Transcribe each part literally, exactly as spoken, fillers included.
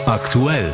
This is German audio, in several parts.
Aktuell.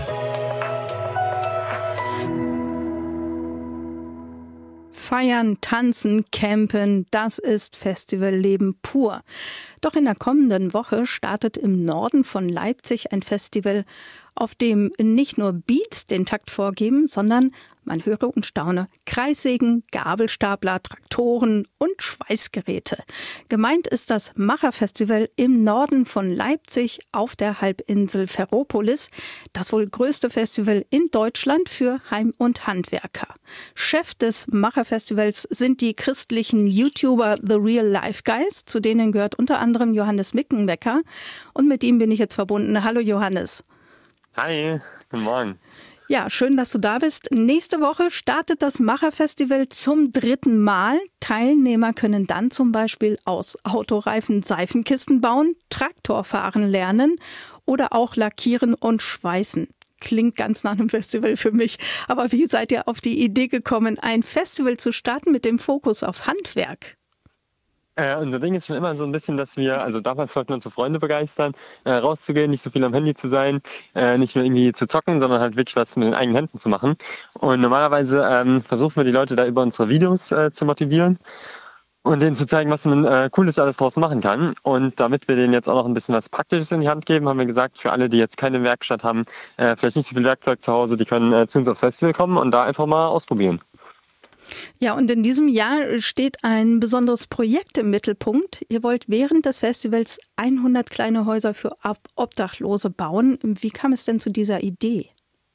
Feiern, tanzen, campen, das ist Festivalleben pur. Doch in der kommenden Woche startet im Norden von Leipzig ein Festival, auf dem nicht nur Beats den Takt vorgeben, sondern, man höre und staune, Kreissägen, Gabelstapler, Traktoren und Schweißgeräte. Gemeint ist das Macherfestival im Norden von Leipzig auf der Halbinsel Ferropolis, das wohl größte Festival in Deutschland für Heim- und Handwerker. Chef des Macherfestivals sind die christlichen YouTuber The Real Life Guys, zu denen gehört unter anderem Johannes Mickenbecker. Und mit ihm bin ich jetzt verbunden. Hallo Johannes. Hi, guten Morgen. Ja, schön, dass du da bist. Nächste Woche startet das Macherfestival zum dritten Mal. Teilnehmer können dann zum Beispiel aus Autoreifen Seifenkisten bauen, Traktor fahren lernen oder auch lackieren und schweißen. Klingt ganz nach einem Festival für mich. Aber wie seid ihr auf die Idee gekommen, ein Festival zu starten mit dem Fokus auf Handwerk? Äh, unser Ding ist schon immer so ein bisschen, dass wir, also damals wollten wir unsere Freunde begeistern, äh, rauszugehen, nicht so viel am Handy zu sein, äh, nicht nur irgendwie zu zocken, sondern halt wirklich was mit den eigenen Händen zu machen. Und normalerweise ähm, versuchen wir die Leute da über unsere Videos äh, zu motivieren und denen zu zeigen, was man äh, Cooles alles draus machen kann. Und damit wir denen jetzt auch noch ein bisschen was Praktisches in die Hand geben, haben wir gesagt, für alle, die jetzt keine Werkstatt haben, äh, vielleicht nicht so viel Werkzeug zu Hause, die können äh, zu uns aufs Festival kommen und da einfach mal ausprobieren. Ja, und in diesem Jahr steht ein besonderes Projekt im Mittelpunkt. Ihr wollt während des Festivals hundert kleine Häuser für Obdachlose bauen. Wie kam es denn zu dieser Idee?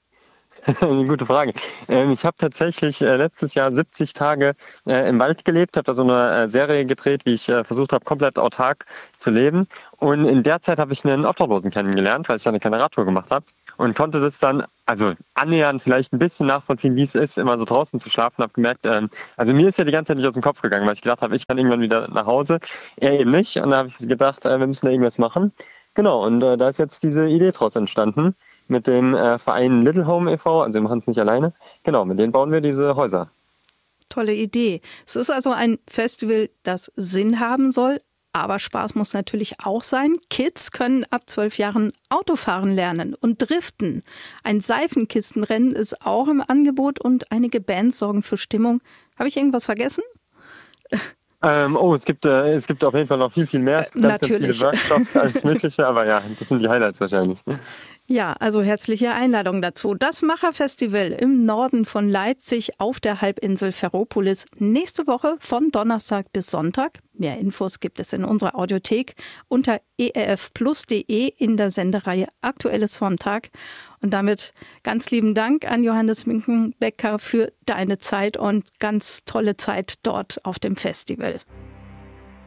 Eine gute Frage. Ich habe tatsächlich letztes Jahr siebzig Tage im Wald gelebt, habe da so eine Serie gedreht, wie ich versucht habe, komplett autark zu leben. Und in der Zeit habe ich einen Obdachlosen kennengelernt, weil ich da eine kleine Radtour gemacht habe. Und konnte das dann, also annähernd vielleicht ein bisschen nachvollziehen, wie es ist, immer so draußen zu schlafen. Habe gemerkt, ähm, also mir ist ja die ganze Zeit nicht aus dem Kopf gegangen, weil ich gedacht habe, ich kann irgendwann wieder nach Hause. Er eben nicht. Und da habe ich gedacht, äh, wir müssen da irgendwas machen. Genau, und äh, da ist jetzt diese Idee draus entstanden mit dem äh, Verein Little Home e V. Also wir machen es nicht alleine. Genau, mit denen bauen wir diese Häuser. Tolle Idee. Es ist also ein Festival, das Sinn haben soll. Aber Spaß muss natürlich auch sein. Kids können ab zwölf Jahren Autofahren lernen und driften. Ein Seifenkistenrennen ist auch im Angebot und einige Bands sorgen für Stimmung. Habe ich irgendwas vergessen? Ähm, oh, es gibt, äh, es gibt auf jeden Fall noch viel, viel mehr. Es gibt ganz, ganz viele Workshops als mögliche, aber ja, das sind die Highlights wahrscheinlich. Ja, also herzliche Einladung dazu. Das Macherfestival im Norden von Leipzig auf der Halbinsel Ferropolis nächste Woche von Donnerstag bis Sonntag. Mehr Infos gibt es in unserer Audiothek unter e r f plus punkt d e in der Sendereihe Aktuelles vom Tag. Und damit ganz lieben Dank an Johannes Mickenbecker für deine Zeit und ganz tolle Zeit dort auf dem Festival.